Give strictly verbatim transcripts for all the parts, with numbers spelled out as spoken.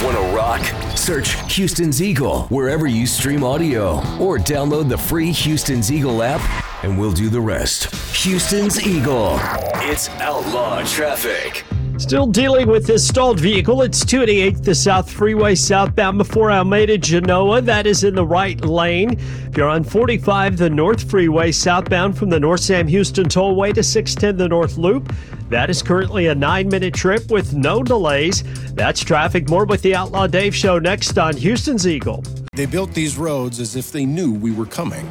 Want to rock? Search Houston's Eagle wherever you stream audio or download the free Houston's Eagle app and we'll do the rest. Houston's Eagle. It's Outlaw Traffic. Still dealing with this stalled vehicle. It's two eighty-eighth the South Freeway southbound before Almeda Genoa. That is in the right lane. If you're on forty-five, the North Freeway southbound from the North Sam Houston Tollway to six ten the North Loop. That is currently a nine-minute trip with no delays. That's traffic. More with the Outlaw Dave Show next on Houston's Eagle. They built these roads as if they knew we were coming.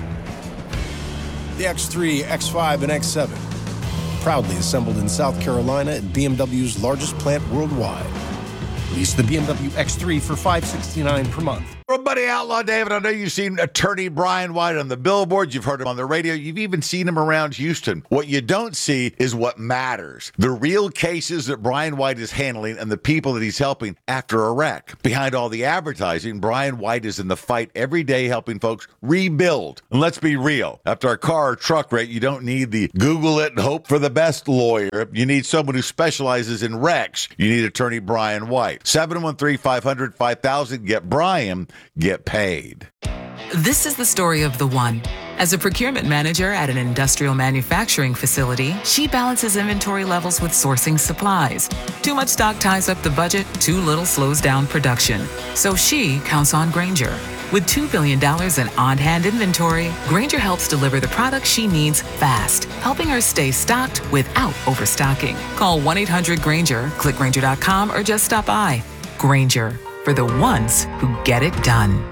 The X three, X five, and X seven. Proudly assembled in South Carolina at B M W's largest plant worldwide. Lease the B M W X three for five hundred sixty-nine dollars per month. Everybody, Outlaw David, I know you've seen attorney Brian White on the billboards. You've heard him on the radio. You've even seen him around Houston. What you don't see is what matters. The real cases that Brian White is handling and the people that he's helping after a wreck. Behind all the advertising, Brian White is in the fight every day helping folks rebuild. And let's be real. After a car or truck wreck, you don't need the Google it and hope for the best lawyer. You need someone who specializes in wrecks. You need attorney Brian White. seven one three, five hundred, five thousand. Get Brian. Get paid. This is the story of the one. As a procurement manager at an industrial manufacturing facility, she balances inventory levels with sourcing supplies. Too much stock ties up the budget, too little slows down production. So she counts on Grainger. With two billion dollars in on-hand inventory, Grainger helps deliver the products she needs fast, helping her stay stocked without overstocking. Call one eight hundred Grainger, click Grainger dot com, or just stop by. Grainger, for the ones who get it done.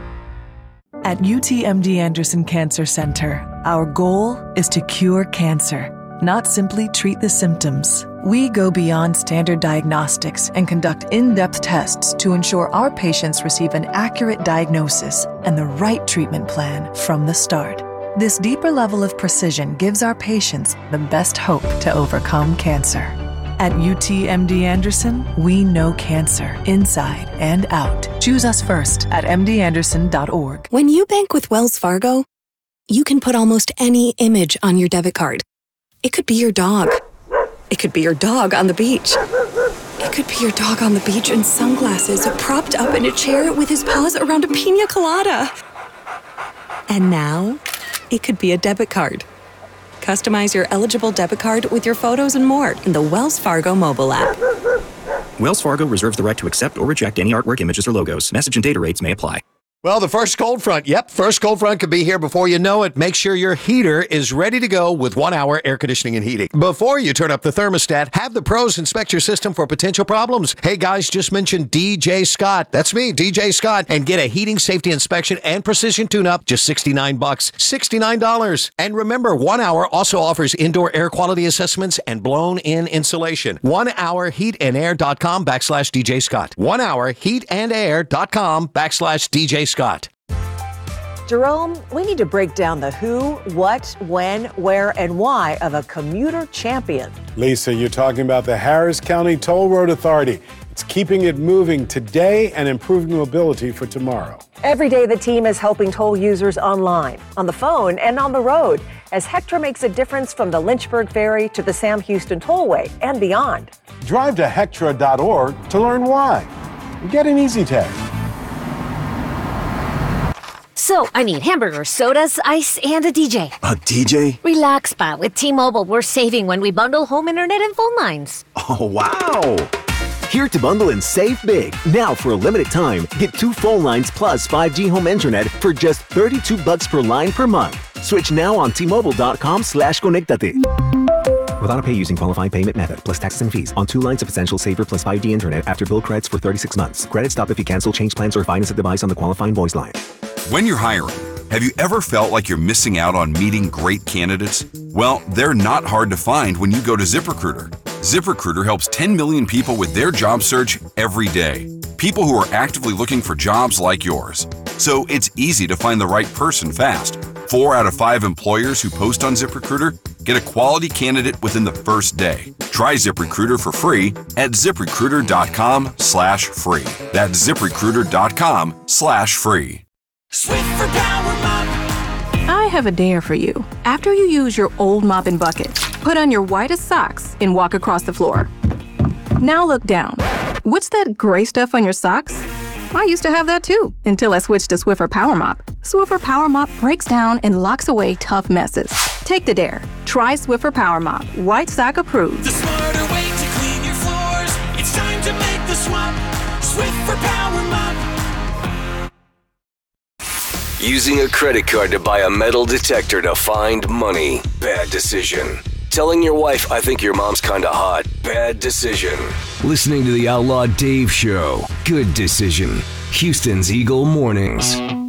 At U T M D Anderson Cancer Center, our goal is to cure cancer, not simply treat the symptoms. We go beyond standard diagnostics and conduct in-depth tests to ensure our patients receive an accurate diagnosis and the right treatment plan from the start. This deeper level of precision gives our patients the best hope to overcome cancer. At U T M D Anderson, we know cancer inside and out. Choose us first at m d anderson dot org. When you bank with Wells Fargo, you can put almost any image on your debit card. It could be your dog. It could be your dog on the beach. It could be your dog on the beach in sunglasses, propped up in a chair with his paws around a pina colada. And now, it could be a debit card. Customize your eligible debit card with your photos and more in the Wells Fargo mobile app. Wells Fargo reserves the right to accept or reject any artwork, images, or logos. Message and data rates may apply. Well, the first cold front. Yep, first cold front could be here before you know it. Make sure your heater is ready to go with one-hour air conditioning and heating. Before you turn up the thermostat, have the pros inspect your system for potential problems. Hey, guys, just mention D J Scott. That's me, D J Scott. And get a heating safety inspection and precision tune-up, just sixty-nine bucks, sixty-nine dollars. And remember, One Hour also offers indoor air quality assessments and blown-in insulation. one hour heat and air dot com backslash D J Scott. one hour heat and air dot com backslash D J Scott. Jerome, we need to break down the who, what, when, where, and why of a commuter champion. Lisa, you're talking about the Harris County Toll Road Authority. It's keeping it moving today and improving mobility for tomorrow. Every day, the team is helping toll users online, on the phone, and on the road, as Hectra makes a difference from the Lynchburg Ferry to the Sam Houston Tollway and beyond. Drive to hectra dot org to learn why. Get an easy tag. So, I need hamburgers, sodas, ice, and a D J. A D J? Relax, Pa. With T-Mobile, we're saving when we bundle home internet and phone lines. Oh, wow! Here to bundle and save big. Now, for a limited time, get two phone lines plus five G home internet for just thirty-two bucks per line per month. Switch now on T Mobile dot com slash conectate. Without a pay using qualifying payment method, plus taxes and fees. On two lines of Essential Saver plus five G internet after bill credits for thirty-six months. Credits stop if you cancel, change plans, or finance a device on the qualifying voice line. When you're hiring, have you ever felt like you're missing out on meeting great candidates? Well, they're not hard to find when you go to ZipRecruiter. ZipRecruiter helps ten million people with their job search every day. People who are actively looking for jobs like yours. So it's easy to find the right person fast. Four out of five employers who post on ZipRecruiter get a quality candidate within the first day. Try ZipRecruiter for free at ZipRecruiter dot com slash free. That's ZipRecruiter dot com slash free. Swiffer Power Mop. I have a dare for you. After you use your old mop and bucket, put on your whitest socks and walk across the floor. Now look down. What's that gray stuff on your socks? I used to have that too, until I switched to Swiffer Power Mop. Swiffer Power Mop breaks down and locks away tough messes. Take the dare. Try Swiffer Power Mop. White sock approved. The smarter way to clean your floors. It's time to make the swap. Swiffer Power Mop. Using a credit card to buy a metal detector to find money. Bad decision. Telling your wife, I think your mom's kinda hot. Bad decision. Listening to the Outlaw Dave Show. Good decision. Houston's Eagle Mornings.